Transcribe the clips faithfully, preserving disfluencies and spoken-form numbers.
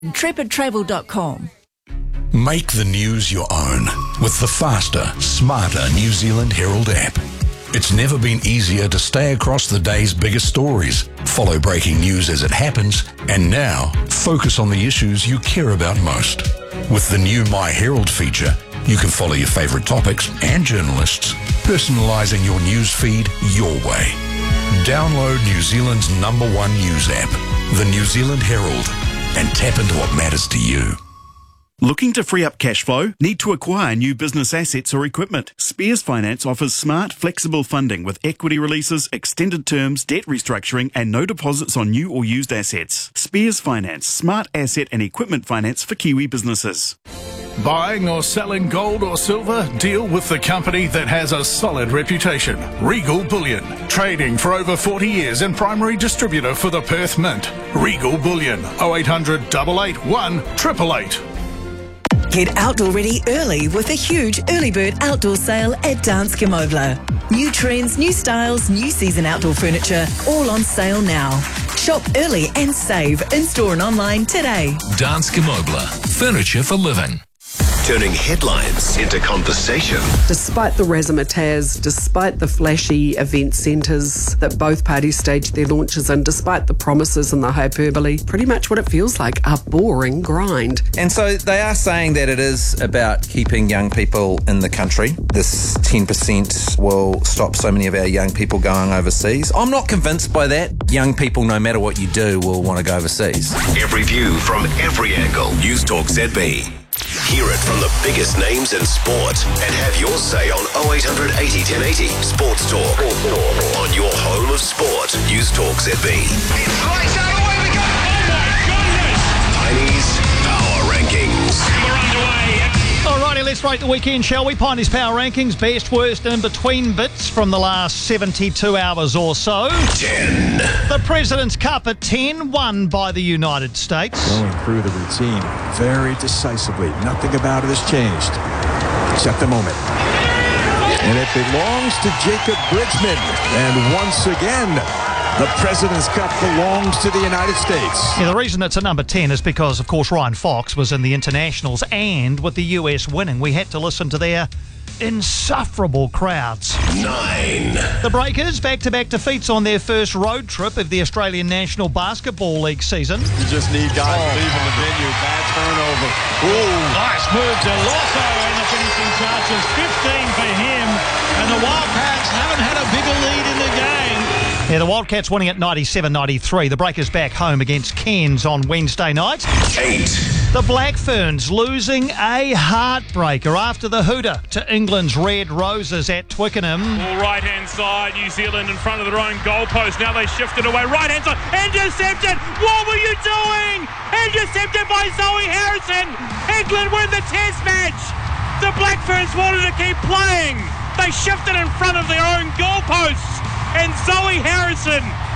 intrepid travel dot com. Make the news your own with the faster, smarter New Zealand Herald app. It's never been easier to stay across the day's biggest stories, follow breaking news as it happens, and now focus on the issues you care about most. With the new My Herald feature, you can follow your favourite topics and journalists, personalising your news feed your way. Download New Zealand's number one news app, the New Zealand Herald, and tap into what matters to you. Looking to free up cash flow? Need to acquire new business assets or equipment? Spears Finance offers smart, flexible funding with equity releases, extended terms, debt restructuring, and no deposits on new or used assets. Spears Finance, smart asset and equipment finance for Kiwi businesses. Buying or selling gold or silver? Deal with the company that has a solid reputation. Regal Bullion. Trading for over forty years and primary distributor for the Perth Mint. Regal Bullion. oh eight hundred, eight eight one, eight eight eight. Get outdoor ready early with a huge early bird outdoor sale at Danske Møbler. New trends, new styles, new season outdoor furniture, all on sale now. Shop early and save in-store and online today. Danske Møbler. Furniture for living. Turning headlines into conversation. Despite the razzmatazz, despite the flashy event centres that both parties staged their launches in, despite the promises and the hyperbole, pretty much what it feels like, a boring grind. And so they are saying that it is about keeping young people in the country. This ten percent will stop so many of our young people going overseas. I'm not convinced by that. Young people, no matter what you do, will want to go overseas. Every view from every angle. News Talk Z B. Hear it from the biggest names in sport and have your say on oh eight hundred, eighty, ten eighty. Sports Talk. On your home of sport. News Talk Z B. It's lights out, away we go! Oh my goodness! Piney's Power Rankings. And we're underway. Alrighty, let's rate the weekend, shall we? Piney's Power Rankings, best, worst, and in-between bits from the last seventy-two hours or so. ten. The President's Cup at ten, won by the United States. Going through the routine very decisively. Nothing about it has changed, except the moment. And it belongs to Jacob Bridgman. And once again, the President's Cup belongs to the United States. Yeah, the reason it's at number ten is because, of course, Ryan Fox was in the internationals, and with the U S winning, we had to listen to their insufferable crowds. Nine. The Breakers, back-to-back defeats on their first road trip of the Australian National Basketball League season. You just need guys oh. leaving the venue. Bad turnover. Ooh. Nice move to Losso and the finishing touches. fifteen for him. And the Wildcats haven't had a bigger lead in the game. Yeah, the Wildcats winning at ninety-seven ninety-three. The Breakers back home against Cairns on Wednesday night. Eight. The Black Ferns losing a heartbreaker after the hooter to England's Red Roses at Twickenham. All right-hand side, New Zealand in front of their own goalpost. Now they shift it away. Right-hand side, intercepted! What were you doing? Intercepted by Zoe Harrison! England win the test match! The Black Ferns wanted to keep playing. They shifted in front of their own goalposts. And Zoe Harrison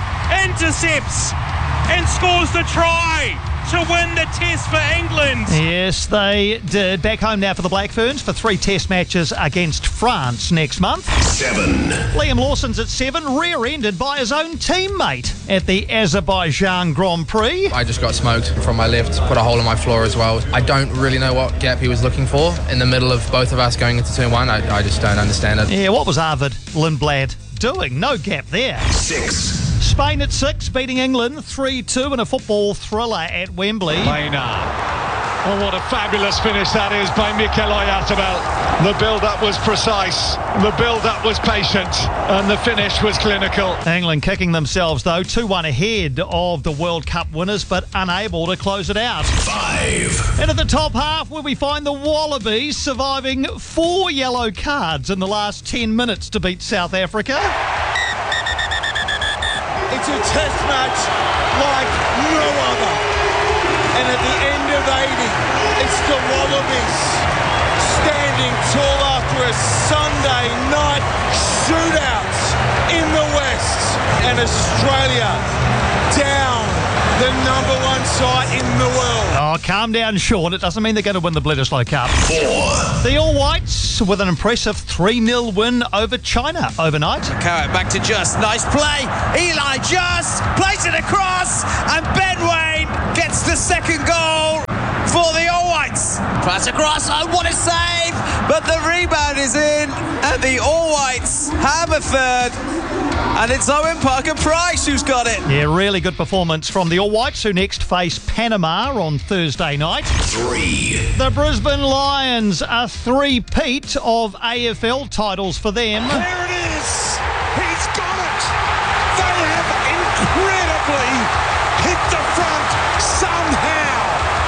intercepts and scores the try to win the test for England. Yes, they did. Back home now for the Black Ferns for three test matches against France next month. Seven. Liam Lawson's at seven, rear-ended by his own teammate at the Azerbaijan Grand Prix. I just got smoked from my left, put a hole in my floor as well. I don't really know what gap he was looking for in the middle of both of us going into turn one. I, I just don't understand it. Yeah, what was Arvid Lindblad doing? No gap there. Six. Spain at six, beating England three two in a football thriller at Wembley. Maynard. Oh, what a fabulous finish that is by Mikel Oyarzabal. The build-up was precise, the build-up was patient, and the finish was clinical. England kicking themselves, though, two one ahead of the World Cup winners, but unable to close it out. Five. And at the top half, where we find the Wallabies surviving four yellow cards in the last ten minutes to beat South Africa. It's a test match like no other. And at the end of eighty, it's the Wallabies standing tall after a Sunday night shootout in the West. And Australia down the number one side in the world. Oh, calm down, Sean. It doesn't mean they're going to win the Bledisloe Cup. Four. The All Whites with an impressive three nil win over China overnight. Carrot back to Just. Nice play. Eli Just plays it across, and Ben Waine gets the second goal pass across. Oh, what a save! But the rebound is in, and the All Whites have a third. And it's Owen Parker-Price who's got it. Yeah, really good performance from the All Whites, who next face Panama on Thursday night. Three. The Brisbane Lions, a three-peat of A F L titles for them. There it is. He's got it. They have incredibly hit the front somehow.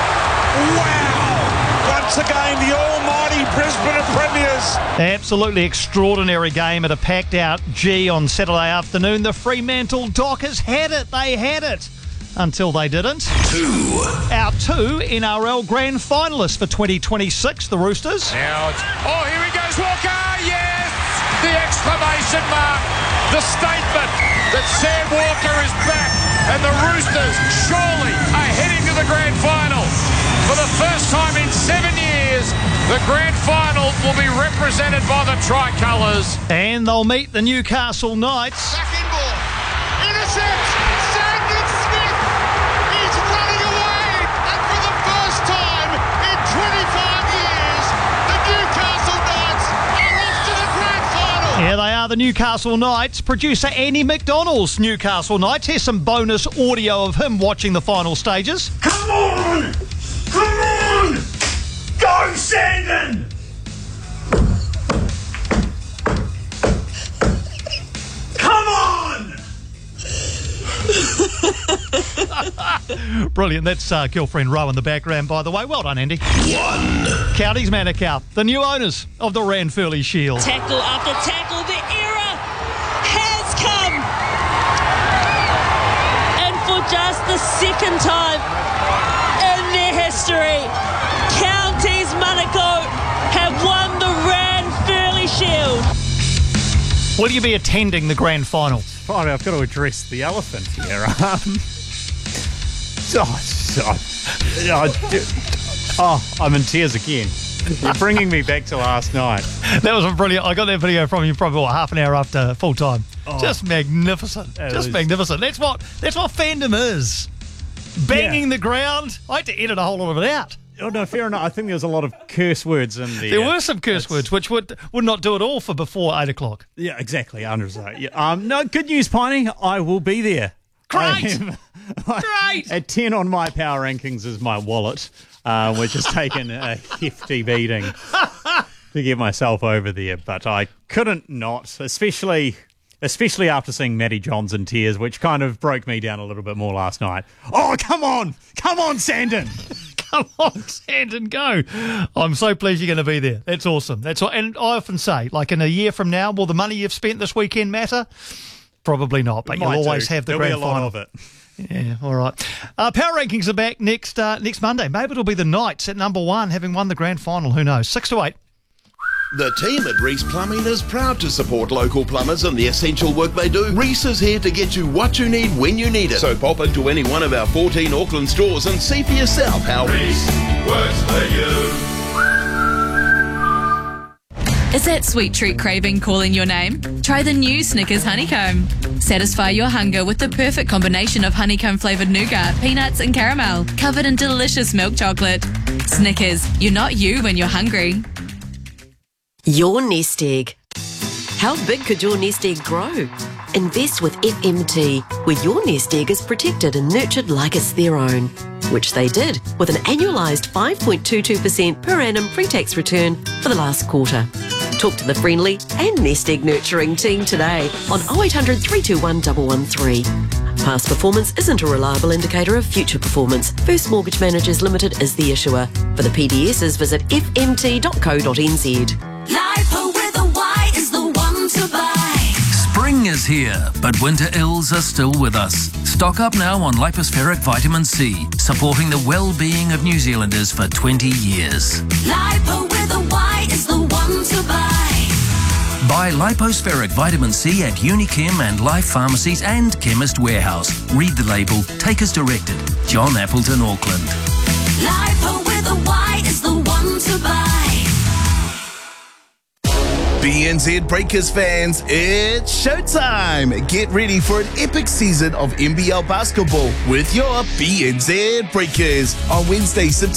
Wow. Once again, the almighty Brisbane Premiers. Absolutely extraordinary game at a packed-out G on Saturday afternoon. The Fremantle Dockers had it. They had it. Until they didn't. Two. Our two N R L grand finalists for twenty twenty-six, the Roosters. Now it's, oh, here he goes, Walker, yes! The exclamation mark, the statement that Sam Walker is back, and the Roosters surely are heading to the grand final. For the first time in seven years, the grand final will be represented by the Tricolours. And they'll meet the Newcastle Knights. Back in ball, intercept, Sandon Smith, he's running away, and for the first time in twenty-five years, the Newcastle Knights are off to the grand final. Here they are, the Newcastle Knights. Producer Andy McDonald's Newcastle Knights. Here's some bonus audio of him watching the final stages. Come on! Come on! Go, Sandon! Come on! Brilliant. That's uh, girlfriend Rowe in the background, by the way. Well done, Andy. One. Counties Manukau, the new owners of the Ranfurly Shield. Tackle after tackle, the era has come. And for just the second time in their history, Counties Manukau have won the Ranfurly Shield. Will you be attending the grand final? Fine, I've got to address the elephant here. Um, oh, oh, oh, I'm in tears again. You're bringing me back to last night. That was a brilliant. I got that video from you probably what, half an hour after full time. Oh, Just magnificent. Just was... magnificent. That's what that's what fandom is. Banging yeah. the ground. I had to edit a whole lot of it out. Oh, no, fair enough. I think there was a lot of curse words in there. There were some curse That's... words, which would would not do it all for before eight o'clock. Yeah, exactly. one hundred percent. Yeah. Um, no, good news, Piney. I will be there. Great. Am, Great. At ten on my power rankings is my wallet, uh, which has taken a hefty beating to get myself over there. But I couldn't not, especially... Especially after seeing Matty Johns in tears, which kind of broke me down a little bit more last night. Oh, come on! Come on, Sandon! Come on, Sandon, go! I'm so pleased you're going to be there. That's awesome. That's all. And I often say, like in a year from now, will the money you've spent this weekend matter? Probably not, but you'll always do. have the There'll grand be a lot final. of it. Yeah, all right. Uh, Power Rankings are back next uh, next Monday. Maybe it'll be the Knights at number one, having won the grand final. Who knows? Six to eight. The team at Reese Plumbing is proud to support local plumbers and the essential work they do. Reese is here to get you what you need when you need it. So pop into any one of our fourteen Auckland stores and see for yourself how Reese works for you. Is that sweet treat craving calling your name? Try the new Snickers Honeycomb. Satisfy your hunger with the perfect combination of honeycomb-flavoured nougat, peanuts and caramel, covered in delicious milk chocolate. Snickers, you're not you when you're hungry. Your nest egg. How big could your nest egg grow? Invest with F M T, where your nest egg is protected and nurtured like it's their own, which they did with an annualised five point two two percent per annum pre-tax return for the last quarter. Talk to the friendly and nest egg nurturing team today on oh eight hundred, three two one, one one three. Past performance isn't a reliable indicator of future performance. First Mortgage Managers Limited is the issuer. For the P D Ss, visit f m t dot co dot n z. Lipo with a Y is the one to buy. Spring is here, but winter ills are still with us. Stock up now on Lipospheric Vitamin C, supporting the well-being of New Zealanders for twenty years. Lipo with a Y is the one to buy. Buy Lipospheric Vitamin C at Unichem and Life Pharmacies and Chemist Warehouse. Read the label, take as directed. John Appleton, Auckland. Lipo with a Y is the one to buy. B N Z Breakers fans, it's showtime! Get ready for an epic season of N B L basketball with your B N Z Breakers on Wednesday, September